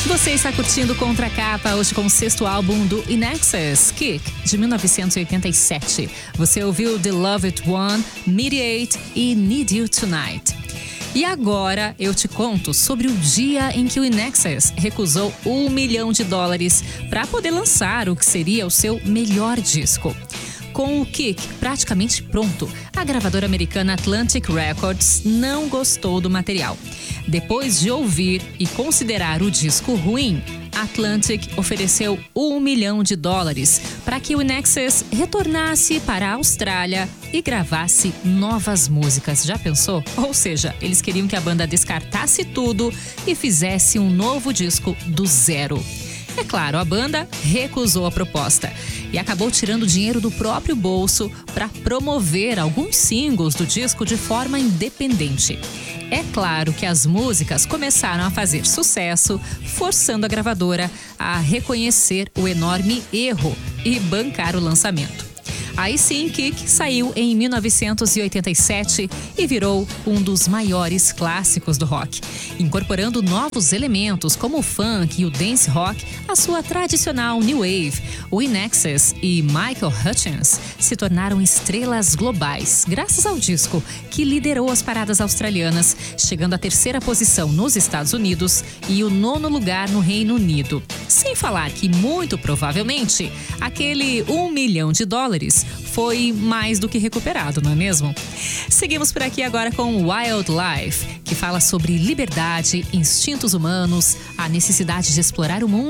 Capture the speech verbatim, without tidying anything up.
Você está curtindo Contra a Capa hoje com o sexto álbum do In Excess, Kick, de mil novecentos e oitenta e sete. Você ouviu The Love It One, Mediate e Need You Tonight. E agora eu te conto sobre o dia em que o In Excess recusou um milhão de dólares para poder lançar o que seria o seu melhor disco. Com o Kick praticamente pronto, a gravadora americana Atlantic Records não gostou do material. Depois de ouvir e considerar o disco ruim, a Atlantic ofereceu um milhão de dólares para que o In Excess retornasse para a Austrália e gravasse novas músicas. Já pensou? Ou seja, eles queriam que a banda descartasse tudo e fizesse um novo disco do zero. É claro, a banda recusou a proposta e acabou tirando dinheiro do próprio bolso para promover alguns singles do disco de forma independente. É claro que as músicas começaram a fazer sucesso, forçando a gravadora a reconhecer o enorme erro e bancar o lançamento. Aí sim, Kick saiu em mil novecentos e oitenta e sete e virou um dos maiores clássicos do rock, incorporando novos elementos como o funk e o dance rock à sua tradicional new wave. O In Excess e Michael Hutchence se tornaram estrelas globais graças ao disco, que liderou as paradas australianas, chegando à terceira posição nos Estados Unidos e o nono lugar no Reino Unido. Sem falar que, muito provavelmente, aquele um milhão de dólares foi mais do que recuperado, não é mesmo? Seguimos por aqui agora com Wildlife, que fala sobre liberdade, instintos humanos, a necessidade de explorar o mundo